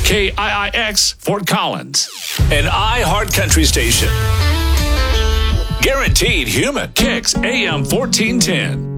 KIIX Fort Collins. An iHeart Country station. Guaranteed human. Kicks AM 1410.